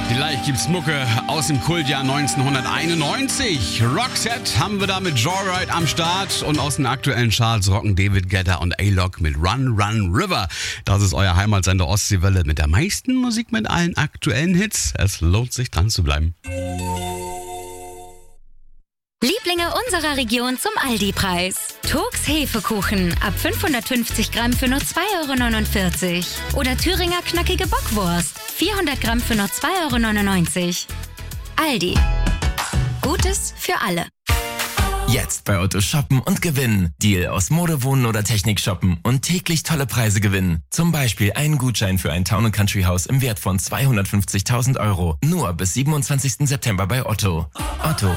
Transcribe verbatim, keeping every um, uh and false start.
Gleich gibt's Mucke aus dem Kultjahr neunzehnhunderteinundneunzig. Roxette haben wir da mit Joyride am Start und aus den aktuellen Charts rocken David Guetta und A-Lock mit Run Run River. Das ist euer Heimatsender Ostseewelle mit der meisten Musik mit allen aktuellen Hits. Es lohnt sich dran zu bleiben. Lieblinge unserer Region zum Aldi-Preis. Turks Hefekuchen ab fünfhundertfünfzig Gramm für nur zwei Euro neunundvierzig. Oder Thüringer knackige Bockwurst, vierhundert Gramm für nur zwei Euro neunundneunzig. Aldi. Gutes für alle. Jetzt bei Otto shoppen und gewinnen. Deal aus Mode, Wohnen oder Technik shoppen und täglich tolle Preise gewinnen. Zum Beispiel einen Gutschein für ein Town and Country Haus im Wert von zweihundertfünfzigtausend Euro. Nur bis siebenundzwanzigsten September bei Otto. Otto.